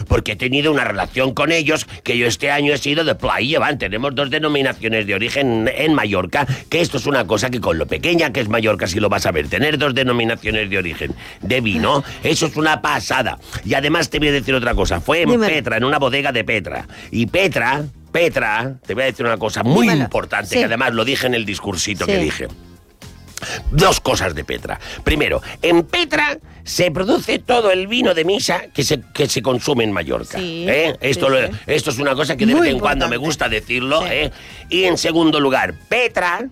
porque he tenido una relación con ellos, que yo este año he sido de Playa. Tenemos 2 denominaciones de origen en Mallorca, que esto es una cosa que con lo pequeña que es Mallorca sí lo vas a ver. Tener 2 denominaciones de origen de vino, eso es una pasada. Y además te voy a decir otra cosa. Fue en Petra, en una bodega de Petra. Y Petra, te voy a decir una cosa muy importante, que además lo dije en el discursito que dije. 2 cosas de Petra. Primero, en Petra se produce todo el vino de misa que se consume en Mallorca. Esto es una cosa que de vez en cuando me gusta decirlo. Y en segundo lugar, Petra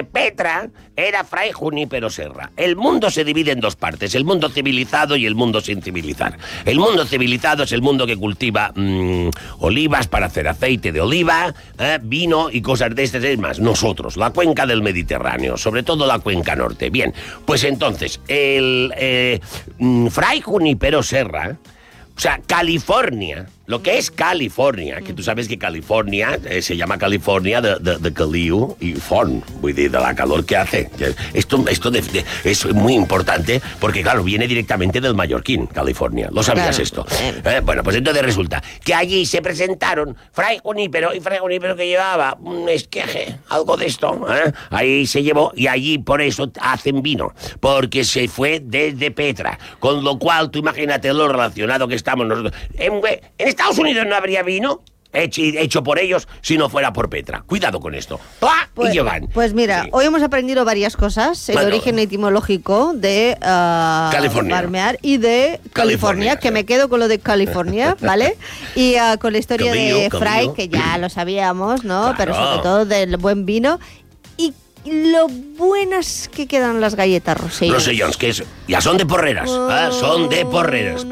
era Fray Junípero Serra. El mundo se divide en 2 partes, el mundo civilizado y el mundo sin civilizar. El mundo civilizado es el mundo que cultiva olivas para hacer aceite de oliva, vino y cosas de estas. Es más, nosotros, la cuenca del Mediterráneo, sobre todo la cuenca norte. Bien, pues entonces, el Fray Junípero Serra, o sea, California, lo que es California, que tú sabes que California se llama California de caliu y forn, vull dir, de la calor que hace. Esto es muy importante porque, claro, viene directamente del mallorquín, California. ¿Lo sabías esto? Bueno, pues entonces resulta que allí se presentaron Fray Junípero, y Fray Junípero que llevaba un esqueje, algo de esto, ahí se llevó, y allí por eso hacen vino, porque se fue desde Petra, con lo cual tú imagínate lo relacionado que estamos nosotros. En Estados Unidos no habría vino hecho por ellos si no fuera por Petra. Cuidado con esto. Y llevan. Pues mira, hoy hemos aprendido varias cosas. El origen etimológico de Barmear y de California, que me quedo con lo de California, ¿vale? Y con la historia de Fray, que ya lo sabíamos, ¿no? Claro. Pero sobre todo del buen vino. Y lo buenas que quedan las galletas Rosellons. Rosellons, que ya son de porreras. Son de porreras.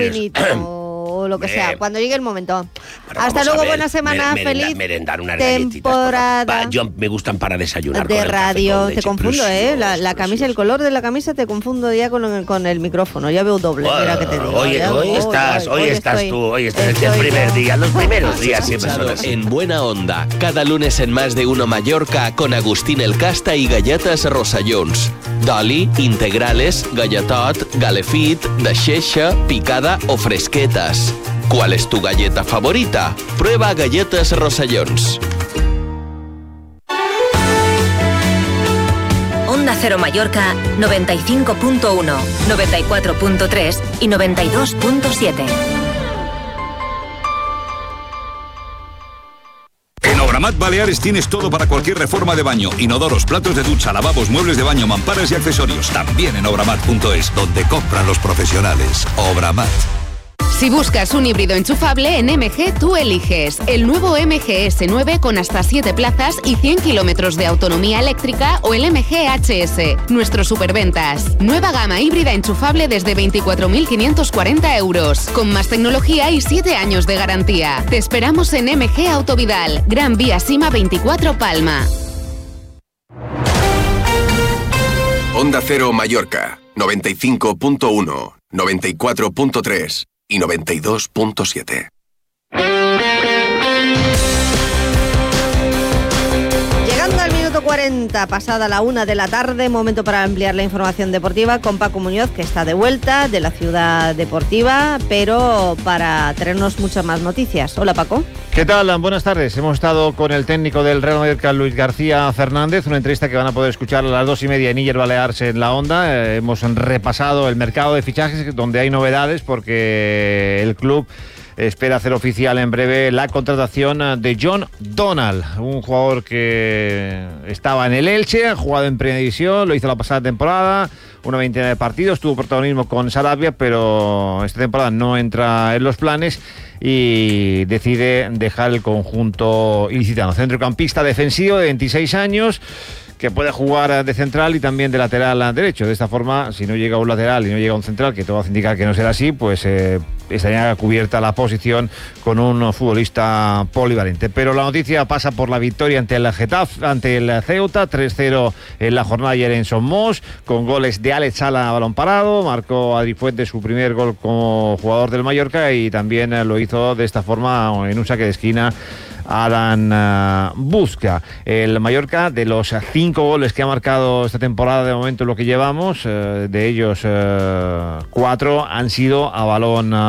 O lo que sea, cuando llegue el momento. Bueno, hasta luego, buena semana, feliz merendar unas temporada. Yo me gustan para desayunar. De radio, te confundo, la camisa, el color de la camisa te confundo ya con el micrófono. Ya veo doble, mira que te digo. Hoy estás el primer día. Los primeros días siempre son así. En Buena Onda, cada lunes en Más de Uno Mallorca con Agustín El Casta y galletas Rosellons. D'oli, integrales, galletot, galefit, de xeixa, picada o fresquetas. ¿Cuál es tu galleta favorita? Prueba galletas Rosellons. Onda Cero Mallorca 95.1, 94.3 y 92.7. En Obramat Baleares tienes todo para cualquier reforma de baño: inodoros, platos de ducha, lavabos, muebles de baño, mamparas y accesorios. También en obramat.es, donde compran los profesionales. Obramat. Si buscas un híbrido enchufable, en MG tú eliges el nuevo MG S9 con hasta 7 plazas y 100 kilómetros de autonomía eléctrica, o el MG HS. Nuestros superventas. Nueva gama híbrida enchufable desde 24.540 euros, con más tecnología y 7 años de garantía. Te esperamos en MG Autovidal, Gran Vía Sima 24 Palma. Onda Cero Mallorca, 95.1, 94.3 y 92.7. Llegando al minuto 40, pasada la 1 de la tarde, momento para ampliar la información deportiva con Paco Muñoz, que está de vuelta de la ciudad deportiva, pero para traernos muchas más noticias. Hola, Paco. ¿Qué tal? Buenas tardes. Hemos estado con el técnico del Real Mallorca, Luis García Fernández, una entrevista que van a poder escuchar a las 2:30 en Illes Balears en La Onda. Hemos repasado el mercado de fichajes, donde hay novedades, porque el club espera hacer oficial en breve la contratación de John Donald, un jugador que estaba en el Elche, ha jugado en Primera División, lo hizo la pasada temporada, una veintena de partidos, tuvo protagonismo con Sarabia, pero esta temporada no entra en los planes y decide dejar el conjunto ilicitano. Centrocampista defensivo de 26 años, que puede jugar de central y también de lateral derecho. De esta forma, si no llega un lateral y no llega un central, que todo hace indicar que no será así, pues estaría cubierta la posición con un futbolista polivalente. Pero la noticia pasa por la victoria ante el Getafe, ante el Ceuta, 3-0 en la jornada ayer en Somos, con goles de Alex Sala a balón parado. Marcó Adri Fuentes su primer gol como jugador del Mallorca y también lo hizo de esta forma en un saque de esquina Alan Busca. El Mallorca, de los 5 goles que ha marcado esta temporada, de momento lo que llevamos, de ellos 4 han sido a balón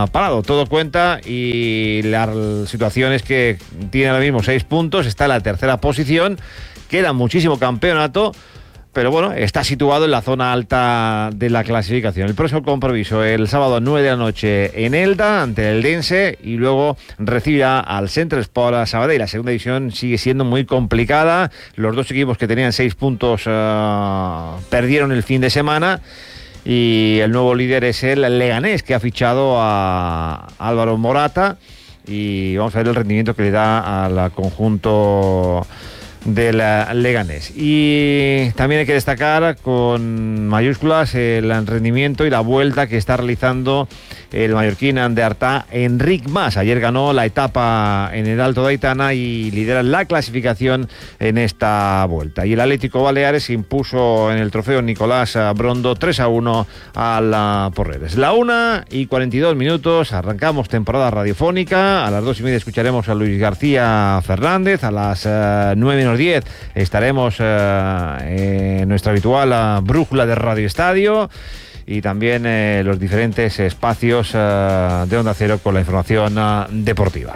parado. Todo cuenta y la situación es que tiene ahora mismo 6 puntos, está en la tercera posición, queda muchísimo campeonato, pero bueno, está situado en la zona alta de la clasificación. El próximo compromiso el sábado a 9 de la noche en Elda, ante el Dense, y luego recibirá al Centre Sport a Sabadell. La segunda división sigue siendo muy complicada. Los dos equipos que tenían 6 puntos perdieron el fin de semana, y el nuevo líder es el Leganés, que ha fichado a Álvaro Morata, y vamos a ver el rendimiento que le da al conjunto del Leganés. Y también hay que destacar con mayúsculas el rendimiento y la vuelta que está realizando el mallorquín de Artà, Enric Mas. Ayer ganó la etapa en el Alto de Aitana y lidera la clasificación en esta vuelta. Y el Atlético Baleares impuso en el trofeo Nicolás Brondo 3-1 al Porreres. La 1:42, arrancamos temporada radiofónica. A las 2:30 escucharemos a Luis García Fernández. A las 9:10 estaremos en nuestra habitual brújula de Radio Estadio, y también los diferentes espacios de Onda Cero con la información deportiva.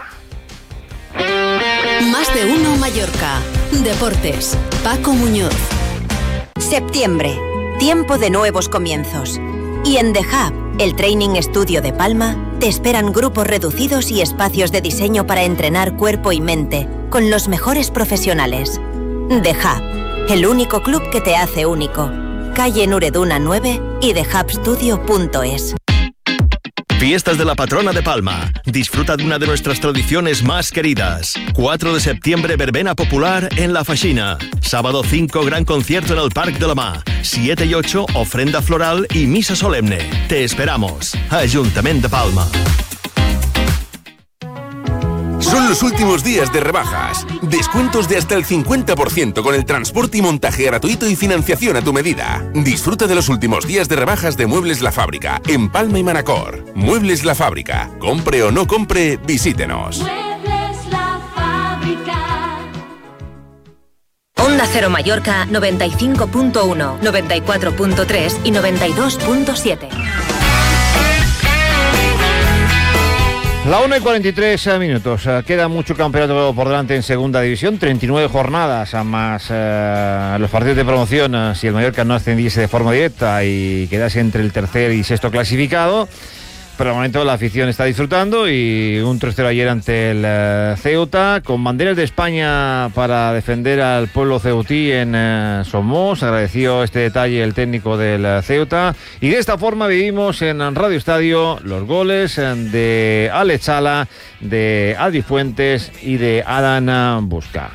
Más de uno Mallorca. Deportes. Paco Muñoz. Septiembre. Tiempo de nuevos comienzos. Y en The Hub, el Training Studio de Palma, te esperan grupos reducidos y espacios de diseño para entrenar cuerpo y mente con los mejores profesionales. The Hub, el único club que te hace único. Calle Nureduna 9 y thehubstudio.es. Fiestas de la patrona de Palma. Disfruta de una de nuestras tradiciones más queridas. 4 de septiembre, verbena popular en La Faixina. Sábado 5, gran concierto en el Parc de la Mar. 7 y 8, ofrenda floral y misa solemne. Te esperamos. Ayuntamiento de Palma. Son los últimos días de rebajas. Descuentos de hasta el 50% con el transporte y montaje gratuito y financiación a tu medida. Disfruta de los últimos días de rebajas de Muebles La Fábrica en Palma y Manacor. Muebles La Fábrica. Compre o no compre, visítenos. Muebles La Fábrica. Onda Cero Mallorca 95.1, 94.3 y 92.7. La 1:43. Queda mucho campeonato por delante en segunda división, 39 jornadas, más los partidos de promoción si el Mallorca no ascendiese de forma directa y quedase entre el tercer y sexto clasificado. Pero al momento la afición está disfrutando, y un 3-0 ayer ante el Ceuta, con banderas de España para defender al pueblo ceutí en Somos. Agradeció este detalle el técnico del Ceuta, y de esta forma vivimos en Radio Estadio los goles de Alex Sala, de Adri Fuentes y de Adán Busca.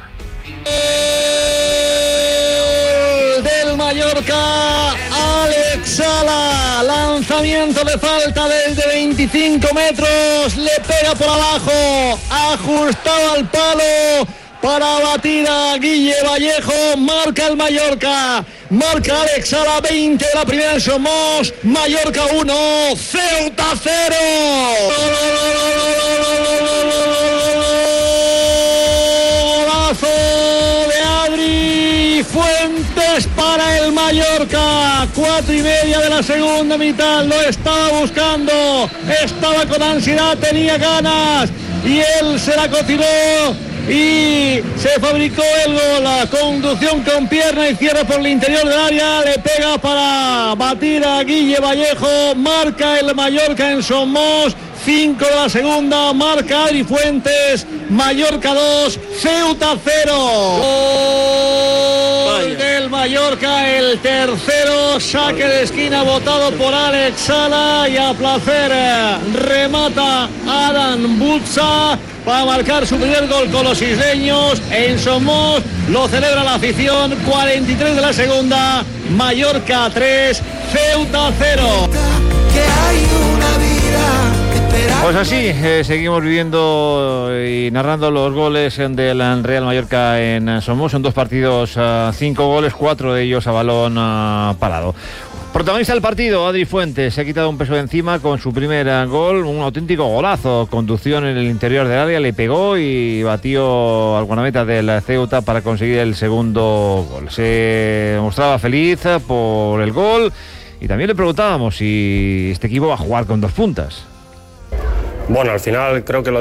Del Mallorca, Alex Sala, lanzamiento de falta desde 25 metros, le pega por abajo, ajustado al palo para batir a Guille Vallejo. Marca el Mallorca, marca Alex Sala, 20 de la primera en Somos. Mallorca 1, Ceuta 0. Fuentes para el Mallorca, 4:30 de la segunda mitad, lo estaba buscando, estaba con ansiedad, tenía ganas, y él se la continuó y se fabricó el gol. La conducción con pierna izquierda por el interior del área, le pega para batir a Guille Vallejo. Marca el Mallorca en Somos, 5 de la segunda, marca Adri Fuentes. Mallorca 2, Ceuta 0. Gol del Mallorca, el tercero, saque de esquina votado por Alex Sala, y a placer remata Adán Busca para marcar su primer gol con los isleños en Somos. Lo celebra la afición. 43 de la segunda, Mallorca 3, Ceuta 0. Pues así, seguimos viviendo y narrando los goles del Real Mallorca en Somos. Son 2 partidos, 5 goles, 4 de ellos a balón parado. Protagonista del partido, Adri Fuentes, se ha quitado un peso de encima con su primer gol, un auténtico golazo. Conducción en el interior del área, le pegó y batió al guardameta del Ceuta para conseguir el segundo gol. Se mostraba feliz por el gol, y también le preguntábamos si este equipo va a jugar con 2 puntas. Bueno, al final creo que lo